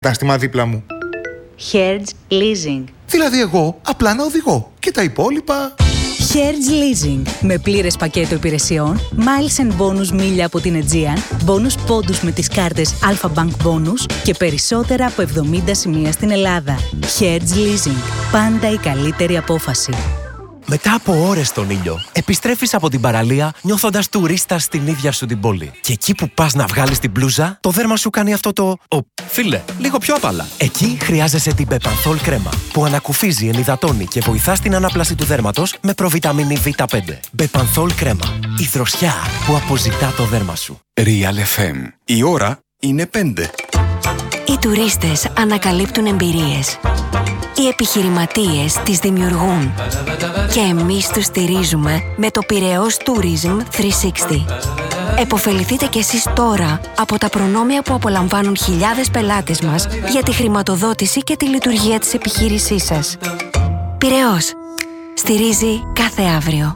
κατάστημα δίπλα μου. Hertz Leasing. Δηλαδή εγώ απλά να οδηγώ και τα υπόλοιπα... Hertz Leasing. Με πλήρες πακέτο υπηρεσιών, miles and bonus μίλια από την Aegean, bonus πόντους με τις κάρτες Alpha Bank Bonus και περισσότερα από 70 σημεία στην Ελλάδα. Hertz Leasing. Πάντα η καλύτερη απόφαση. Μετά από ώρες στον ήλιο, επιστρέφεις από την παραλία νιώθοντας τουρίστας στην ίδια σου την πόλη. Και εκεί που πας να βγάλεις την μπλούζα, το δέρμα σου κάνει αυτό το... Φίλε, λίγο πιο απαλά. Εκεί χρειάζεσαι την Bepanthol κρέμα, που ανακουφίζει, ενυδατώνει και βοηθά στην ανάπλαση του δέρματος με προβιταμίνη Β5. Bepanthol κρέμα. Η δροσιά που αποζητά το δέρμα σου. Real FM. Η ώρα είναι 5. Οι τουρίστες ανακαλύπτουν εμπειρίες. Οι επιχειρηματίες τις δημιουργούν. Και εμείς τους στηρίζουμε με το Πειραιώς Tourism 360. Εποφεληθείτε κι εσείς τώρα από τα προνόμια που απολαμβάνουν χιλιάδες πελάτες μας για τη χρηματοδότηση και τη λειτουργία της επιχείρησής σας. Πειραιώς. Στηρίζει κάθε αύριο.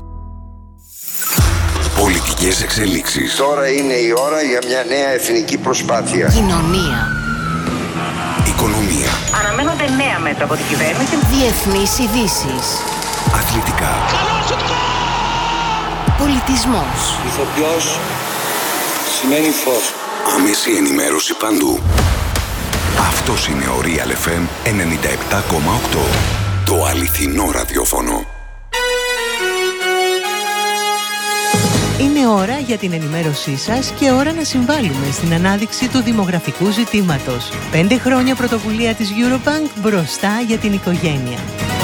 Πολιτικές εξελίξεις. Τώρα είναι η ώρα για μια νέα εθνική προσπάθεια. Κοινωνία. Οικονομία. Αναμένονται νέα μέτρα από την κυβέρνηση. Διεθνείς ειδήσεις. Αθλητικά. Πολιτισμός. Ηθοποιός σημαίνει φως. Άμεση ενημέρωση παντού. Αυτός είναι ο Real FM 97,8. Το αληθινό ραδιόφωνο. Είναι ώρα για την ενημέρωσή σας και ώρα να συμβάλλουμε στην ανάδειξη του δημογραφικού ζητήματος. 5 χρόνια πρωτοβουλία της Eurobank μπροστά για την οικογένεια.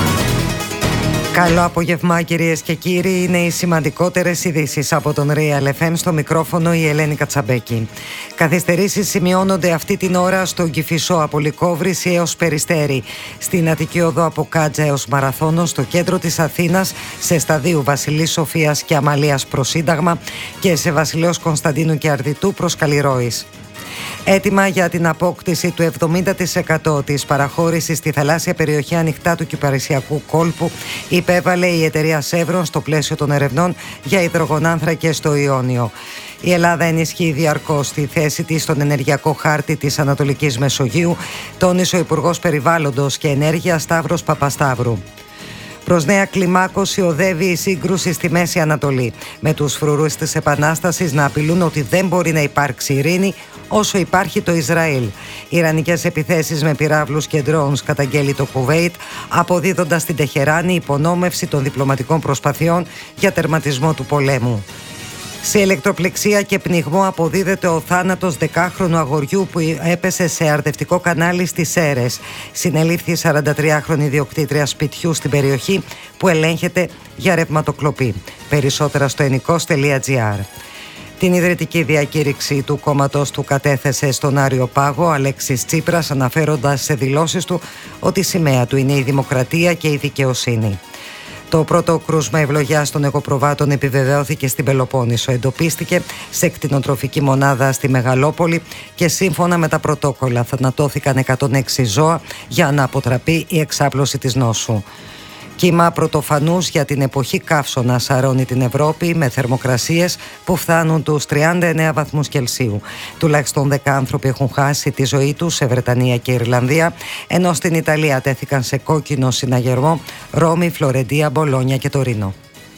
Καλό απόγευμα κυρίες και κύριοι, είναι οι σημαντικότερες ειδήσεις από τον Real FM, στο μικρόφωνο η Ελένη Κατσαμπέκη. Καθυστερήσεις σημειώνονται αυτή την ώρα στο Κηφισό από Λυκόβρηση έως Περιστέρι, στην Αττική Οδό από Κάτζα έως Μαραθώνο, στο κέντρο της Αθήνας σε σταδίου Βασιλής Σοφίας και Αμαλίας προς Σύνταγμα και σε Βασιλέως Κωνσταντίνου και Αρδιτού προς Καλλιρόης. Έτοιμα για την απόκτηση του 70% της παραχώρησης στη θαλάσσια περιοχή ανοιχτά του Κυπαρισιακού κόλπου υπέβαλε η εταιρεία Σεύρον στο πλαίσιο των ερευνών για υδρογονάνθρακες στο Ιόνιο. Η Ελλάδα ενισχύει διαρκώς τη θέση της στον ενεργειακό χάρτη της Ανατολικής Μεσογείου, τόνισε ο Υπουργός Περιβάλλοντος και Ενέργειας Σταύρος Παπασταύρου. Προς νέα κλιμάκωση οδεύει η σύγκρουση στη Μέση Ανατολή, με τους φρουρούς της Επανάστασης να απειλούν ότι δεν μπορεί να υπάρξει ειρήνη όσο υπάρχει το Ισραήλ. Ιρανικές επιθέσεις με πυράβλους και drones καταγγέλει το Κουβέιτ, αποδίδοντας στην Τεχεράνη υπονόμευση των διπλωματικών προσπαθειών για τερματισμό του πολέμου. Σε ηλεκτροπληξία και πνιγμό αποδίδεται ο θάνατος 10χρονου αγοριού που έπεσε σε αρδευτικό κανάλι στις Σέρρες. Συνελήφθη 43χρονη ιδιοκτήτρια σπιτιού στην περιοχή που ελέγχεται για ρευματοκλοπή. Περισσότερα στο ενικός.gr. Την ιδρυτική διακήρυξη του κόμματος του κατέθεσε στον Άριο Πάγο ο Αλέξης Τσίπρας, αναφέροντας σε δηλώσεις του ότι η σημαία του είναι η δημοκρατία και η δικαιοσύνη. Το πρώτο κρούσμα ευλογιάς των εγωπροβάτων επιβεβαιώθηκε στην Πελοπόννησο. Εντοπίστηκε σε κτηνοτροφική μονάδα στη Μεγαλόπολη και σύμφωνα με τα πρωτόκολλα θανατώθηκαν 106 ζώα για να αποτραπεί η εξάπλωση της νόσου. Κύμα πρωτοφανούς για την εποχή καύσωνα σαρώνει την Ευρώπη με θερμοκρασίες που φτάνουν τους 39 βαθμούς Κελσίου. Τουλάχιστον 10 άνθρωποι έχουν χάσει τη ζωή τους σε Βρετανία και Ιρλανδία, ενώ στην Ιταλία τέθηκαν σε κόκκινο συναγερμό Ρώμη, Φλωρεντία, Μπολόνια και Τωρίνο.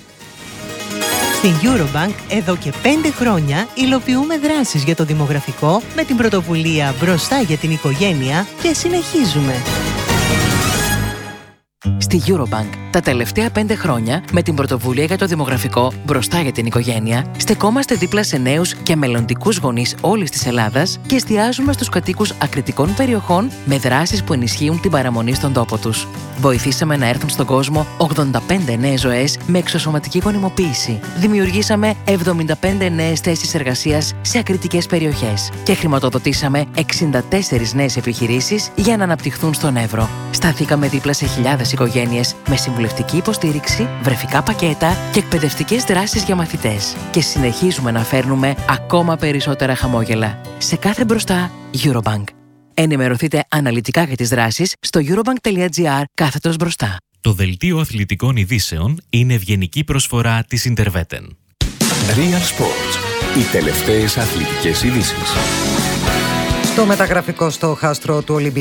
Στην Eurobank εδώ και 5 χρόνια υλοποιούμε δράσεις για το δημογραφικό με την πρωτοβουλία μπροστά για την οικογένεια και συνεχίζουμε. Στη Eurobank, τα τελευταία 5 χρόνια, με την πρωτοβουλία για το δημογραφικό μπροστά για την οικογένεια, στεκόμαστε δίπλα σε νέους και μελλοντικούς γονείς όλης της Ελλάδας και εστιάζουμε στους κατοίκους ακριτικών περιοχών με δράσεις που ενισχύουν την παραμονή στον τόπο τους. Βοηθήσαμε να έρθουν στον κόσμο 85 νέες ζωές με εξωσωματική γονιμοποίηση. Δημιουργήσαμε 75 νέες θέσεις εργασίας σε ακριτικές περιοχές και χρηματοδοτήσαμε 64 νέες επιχειρήσεις για να αναπτυχθούν στον Εύρο. Σταθήκαμε δίπλα σε χιλιάδες οικογένειες με συμβουλευτική υποστήριξη, βρεφικά πακέτα και εκπαιδευτικές δράσεις για μαθητές. Και συνεχίζουμε να φέρνουμε ακόμα περισσότερα χαμόγελα. Σε κάθε μπροστά, Eurobank. Ενημερωθείτε αναλυτικά για τις δράσεις στο eurobank.gr/μπροστά. Το Δελτίο Αθλητικών Ειδήσεων είναι ευγενική προσφορά της Interveten. Real Sports. Οι τελευταίες αθλητικές ειδήσεις. Το μεταγραφικό στόχαστρο του Ολυμπιακού